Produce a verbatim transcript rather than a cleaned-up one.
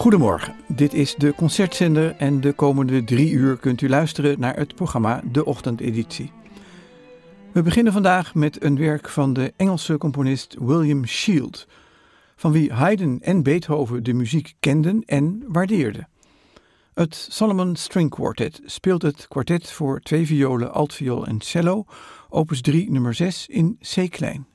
Goedemorgen, dit is de Concertzender en de komende drie uur kunt u luisteren naar het programma De Ochtendeditie. We beginnen vandaag met een werk van de Engelse componist William Shield, van wie Haydn en Beethoven de muziek kenden en waardeerden. Het Solomon String Quartet speelt het kwartet voor twee violen, altviool en cello, opus drie nummer zes in C-klein.